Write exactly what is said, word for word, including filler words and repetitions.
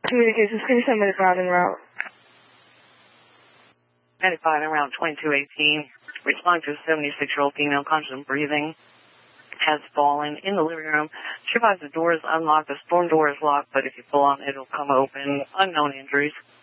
Communications, can you send me the ground and route? ninety-five and route twenty-two eighteen. Respond to a seventy-six-year-old female conscious and breathing. Has fallen in the living room. She advised the door is unlocked. The storm door is locked, but if you pull on it, it'll come open. Unknown injuries.